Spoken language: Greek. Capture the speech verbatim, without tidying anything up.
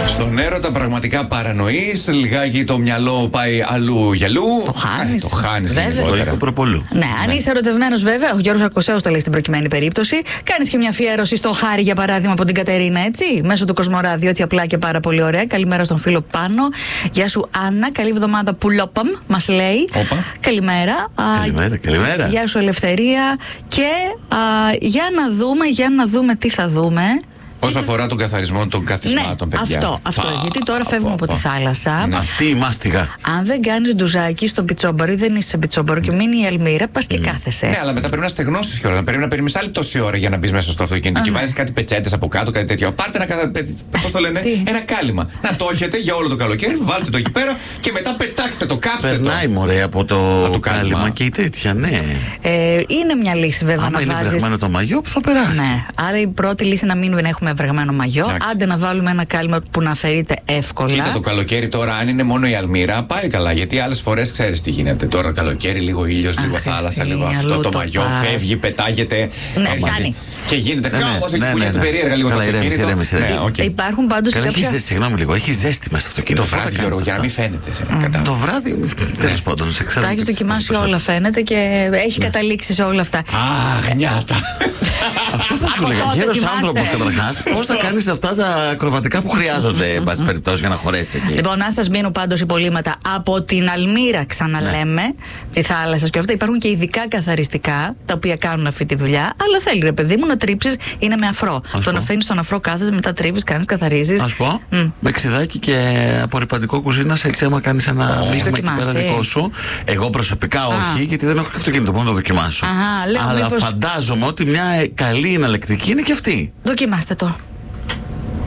Στον έρωτα πραγματικά παρανοείς. Λιγάκι το μυαλό πάει αλλού γυαλού. Το χάνεις. Ε, το χάνεις. Βέβαια. Προπολού. Ναι, αν είσαι ερωτευμένος, βέβαια, ο Γιώργος Αρκωσέος το λέει στην προκειμένη περίπτωση. Κάνεις και μια αφιέρωση στο Χάρη, για παράδειγμα, από την Κατερίνα, έτσι. Μέσω του Κοσμοράδιο, έτσι απλά και πάρα πολύ ωραία. Καλημέρα στον φίλο Πάνο. Γεια σου, Άννα. Καλή εβδομάδα που λόπαμ, μας λέει. Όπα. Καλημέρα. Καλημέρα, καλημέρα. Γεια σου, Ελευθερία. Και α, για να δούμε, για να δούμε τι θα δούμε. Όσο αφορά τον καθαρισμό των καθισμάτων, ναι, παιδιά. Αυτό, αυτό. Πα, γιατί τώρα πα, φεύγουμε πα, από πα. τη θάλασσα. Ναι. Αυτή η μάστιγα. Αν δεν κάνεις ντουζάκι στο πιτσόμπαρο ή δεν είσαι σε πιτσόμπαρο και μείνει η αλμύρα, πας και mm. κάθεσαι. Ναι, αλλά μετά πρέπει να στεγνώσεις κιόλας. Πρέπει να περιμένεις άλλη τόση ώρα για να μπεις μέσα στο αυτοκίνητο. Mm. Και βάζεις κάτι πετσέτες από κάτω, κάτι τέτοιο. Πάρτε ένα, πώς το λένε, ένα κάλυμα. Να το έχετε για όλο το καλοκαίρι, βάλτε το εκεί πέρα και μετά πετάξτε το, κάψτε το. Περνάει μωρέ από το, το κάλυμα και η τέτοια, ναι. Ε, είναι μια λύση βέβαια. Άμα να είναι βάζεις... βρεγμένο το μαγιό που θα περάσει. Ναι, άρα η πρώτη λύση να μην έχουμε βρεγμένο μαγιό. Άντε να βάλουμε ένα κάλυμα που να αφαιρείται εύκολα. Κοίτα το καλοκαίρι τώρα, αν είναι μόνο η αλμύρα, πάει καλά. Γιατί άλλες φορές ξέρεις τι γίνεται. Τώρα καλοκαίρι, λίγο ήλιος, λίγο θάλασσα, λίγο αυτό. Το, το μαγιό πας. Φεύγει, πετάγεται. Ναι, κάνει. Και γίνεται χάος εκεί που γίνεται περίεργα λίγο το αυτοκίνητο. Υπάρχουν πάντως κάποια. Συγγνώμη λίγο, έχει ζέστη μέσα στο αυτοκίνητο. Το βράδυ, Γιώργο, για να μην φαίνεται. Το βράδυ, τέλος πάντων, σε ξέρω. Τα έχει δοκιμάσει όλα, φαίνεται και έχει καταλήξει σε όλα αυτά. Αχ, νιάτα. Αυτό θα σου λέγα. Γέρος άνθρωπος καταρχάς, πώς θα κάνεις αυτά τα ακροβατικά που χρειάζονται, εν πάση περιπτώσει, για να χωρέσει εκεί. Λοιπόν, να σας μείνουν πάντως υπολείμματα από την αλμύρα, ξαναλέμε, ναι. τη θάλασσα και αυτά. Υπάρχουν και ειδικά καθαριστικά τα οποία κάνουν αυτή τη δουλειά. Αλλά θέλει, ρε παιδί μου, να τρίψεις, είναι με αφρό. Ας το πω. Να αφήνεις τον αφρό, κάθεσαι, μετά τρίβεις, κάνεις, καθαρίζεις. Ας πω, mm. με ξιδάκι και απορριπαντικό κουζίνα, έτσι άμα κάνεις ένα oh. μείγμα εκεί πέρα δικό σου. Εγώ προσωπικά ah. όχι, γιατί δεν έχω και αυτοκίνητο, μπορώ να το δοκιμάσω. Ah, λέω, αλλά μήπως... φαντάζομαι ότι μια καλή εναλλακτική είναι και αυτή. Δοκιμάστε το.